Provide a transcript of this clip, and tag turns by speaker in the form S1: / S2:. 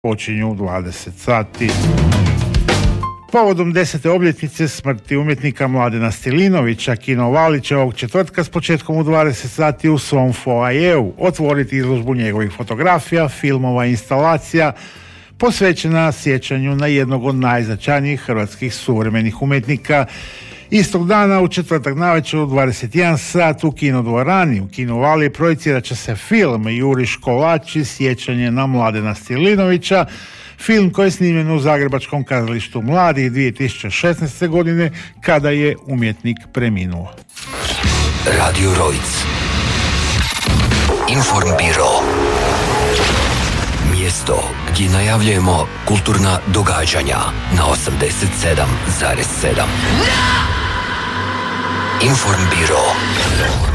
S1: počinju u 20 sati. Povodom 10. obljetnice smrti umjetnika Mladena Stilinovića, Kino Vali će ovog četvrtka s početkom u 20 sati u svom foajeu otvoriti izložbu njegovih fotografija, filmova i instalacija posvećena sjećanju na jednog od najznačajnijih hrvatskih suvremenih umjetnika. Istog dana u četvrtak navečer u 21 sat u kinodvorani u Kino Vali projicirat će se film Juriš Kolači, sjećanje na Mladena Stilinovića, film koji je snimljen u Zagrebačkom kazalištu mladih 2016. godine kada je umjetnik preminuo.
S2: Radio Rojc. Informbiro. Mjesto gdje najavljujemo kulturna događanja na 87,7. Informbiro.